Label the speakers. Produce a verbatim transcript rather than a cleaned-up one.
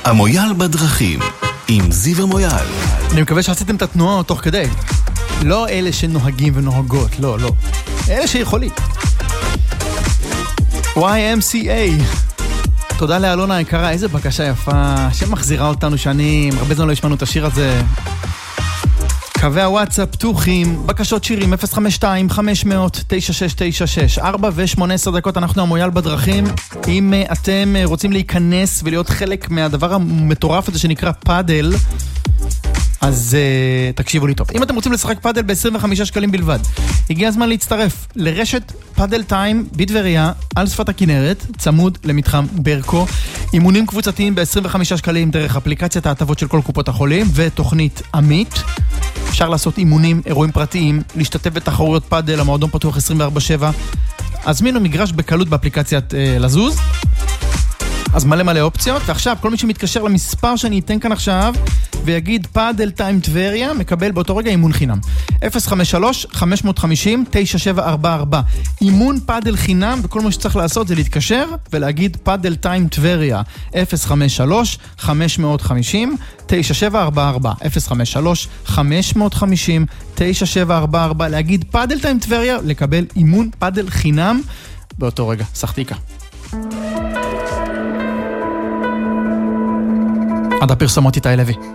Speaker 1: המויאל בדרכים, עם זיו המויאל.
Speaker 2: אני מקווה שעשיתם את התנועה תוך כדי. לא אלה שנוהגים ונוהגות, לא, לא. אלה שיכולים. וואי אם סי איי. תודה לאלונה היקרה, איזה בקשה יפה, שמחזירה אותנו שנים, הרבה זמן לא ישמענו את השיר הזה. קווי הוואטסאפ פתוחים, בקשות שירים אפס חמש שתיים חמש אפס אפס תשע שש תשע שש, ארבע ושמונה עשרה דקות, אנחנו המויאל בדרכים. אם אתם רוצים להיכנס ולהיות חלק מהדבר המטורף הזה שנקרא פאדל, אז uh, תקשיבו לי טוב. אם אתם רוצים לשחק פאדל ב-עשרים וחמישה שקלים בלבד, הגיע הזמן להצטרף לרשת פאדל טיים בדבריה על שפת הכנרת, צמוד למתחם ברקו. אימונים קבוצתיים ב-עשרים וחמישה שקלים דרך אפליקציית ההטבות של כל קופות החולים ותוכנית עמית. אפשר לעשות אימונים, אירועים פרטיים, להשתתף בתחרויות פאדל, המועדון פתוח עשרים וארבע שבע. הזמינו מגרש בקלות באפליקציית אה, לזוז. אז מלא מלא אופציות, ועכשיו כל מי שמתקשר למספר שאני אתן כאן עכשיו ויגיד פאדל טיים טבריה, מקבל באותו רגע אימון חינם. אפס חמש שלוש חמש חמש אפס תשע שבע ארבע ארבע. אימון פאדל חינם, וכל מה שצריך לעשות זה להתקשר ולהגיד פאדל טיים טבריה. אפס חמש שלוש חמש חמש אפס תשע שבע ארבע ארבע. אפס חמש שלוש חמש חמש אפס תשע שבע ארבע ארבע. להגיד פאדל טיים טבריה, לקבל אימון פאדל חינם באותו רגע. סחתיקה. עד הפרסומות איתי לוי.